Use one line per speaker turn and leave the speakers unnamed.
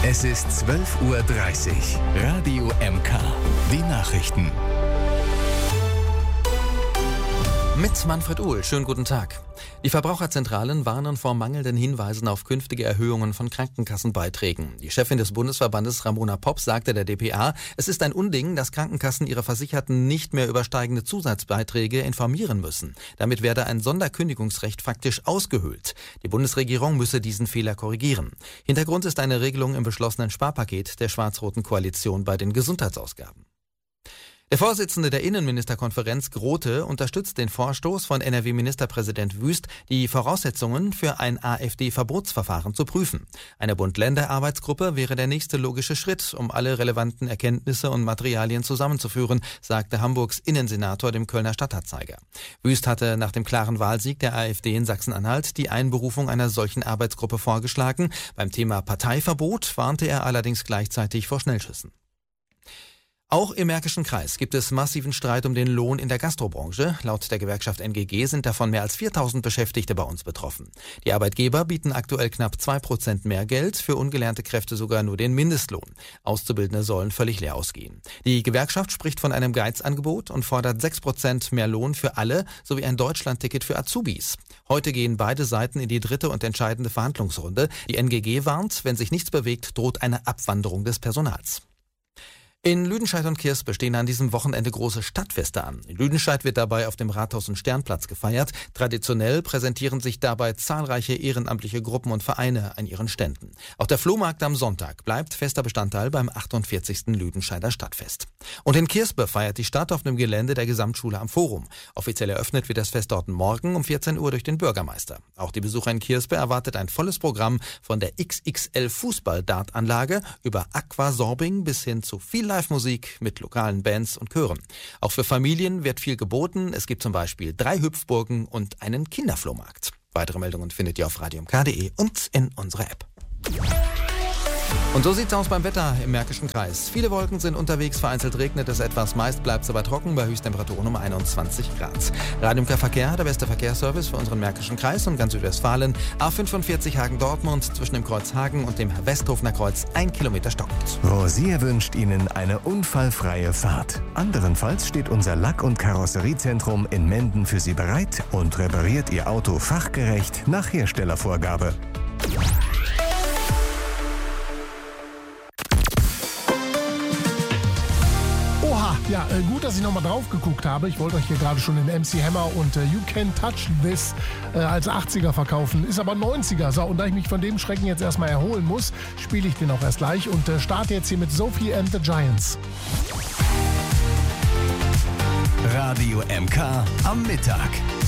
Es ist 12:30 Uhr. Radio MK. Die Nachrichten.
Mit Manfred Uhl. Schönen guten Tag. Die Verbraucherzentralen warnen vor mangelnden Hinweisen auf künftige Erhöhungen von Krankenkassenbeiträgen. Die Chefin des Bundesverbandes Ramona Popp sagte der dpa, es ist ein Unding, dass Krankenkassen ihre Versicherten nicht mehr über steigende Zusatzbeiträge informieren müssen. Damit werde ein Sonderkündigungsrecht faktisch ausgehöhlt. Die Bundesregierung müsse diesen Fehler korrigieren. Hintergrund ist eine Regelung im beschlossenen Sparpaket der schwarz-roten Koalition bei den Gesundheitsausgaben. Der Vorsitzende der Innenministerkonferenz, Grote, unterstützt den Vorstoß von NRW-Ministerpräsident Wüst, die Voraussetzungen für ein AfD-Verbotsverfahren zu prüfen. Eine Bund-Länder-Arbeitsgruppe wäre der nächste logische Schritt, um alle relevanten Erkenntnisse und Materialien zusammenzuführen, sagte Hamburgs Innensenator dem Kölner Stadtanzeiger. Wüst hatte nach dem klaren Wahlsieg der AfD in Sachsen-Anhalt die Einberufung einer solchen Arbeitsgruppe vorgeschlagen. Beim Thema Parteiverbot warnte er allerdings gleichzeitig vor Schnellschüssen. Auch im Märkischen Kreis gibt es massiven Streit um den Lohn in der Gastrobranche. Laut der Gewerkschaft NGG sind davon mehr als 4.000 Beschäftigte bei uns betroffen. Die Arbeitgeber bieten aktuell knapp 2% mehr Geld, für ungelernte Kräfte sogar nur den Mindestlohn. Auszubildende sollen völlig leer ausgehen. Die Gewerkschaft spricht von einem Geizangebot und fordert 6% mehr Lohn für alle sowie ein Deutschlandticket für Azubis. Heute gehen beide Seiten in die dritte und entscheidende Verhandlungsrunde. Die NGG warnt, wenn sich nichts bewegt, droht eine Abwanderung des Personals. In Lüdenscheid und Kirspe stehen an diesem Wochenende große Stadtfeste an. In Lüdenscheid wird dabei auf dem Rathaus- und Sternplatz gefeiert. Traditionell präsentieren sich dabei zahlreiche ehrenamtliche Gruppen und Vereine an ihren Ständen. Auch der Flohmarkt am Sonntag bleibt fester Bestandteil beim 48. Lüdenscheider Stadtfest. Und in Kirspe feiert die Stadt auf dem Gelände der Gesamtschule am Forum. Offiziell eröffnet wird das Fest dort morgen um 14 Uhr durch den Bürgermeister. Auch die Besucher in Kirspe erwartet ein volles Programm von der XXL Fußball-Dartanlage über Aquasorbing bis hin zu viel Live-Musik mit lokalen Bands und Chören. Auch für Familien wird viel geboten. Es gibt zum Beispiel 3 Hüpfburgen und einen Kinderflohmarkt. Weitere Meldungen findet ihr auf radiomk.de und in unserer App. Und so sieht's aus beim Wetter im Märkischen Kreis. Viele Wolken sind unterwegs, vereinzelt regnet es etwas, meist bleibt es aber trocken bei Höchsttemperaturen um 21 Grad. Radio MK Verkehr, der beste Verkehrsservice für unseren Märkischen Kreis und ganz Südwestfalen. A45 Hagen-Dortmund zwischen dem Kreuz Hagen und dem Westhofener Kreuz 1 Kilometer stockend.
Rosier wünscht Ihnen eine unfallfreie Fahrt. Anderenfalls steht unser Lack- und Karosseriezentrum in Menden für Sie bereit und repariert Ihr Auto fachgerecht nach Herstellervorgabe.
Ja, gut, dass ich nochmal drauf geguckt habe. Ich wollte euch hier gerade schon den MC Hammer und You Can Touch This als 80er verkaufen. Ist aber 90er. So, und da ich mich von dem Schrecken jetzt erstmal erholen muss, spiele ich den auch erst gleich und starte jetzt hier mit Sophie and the Giants.
Radio MK am Mittag.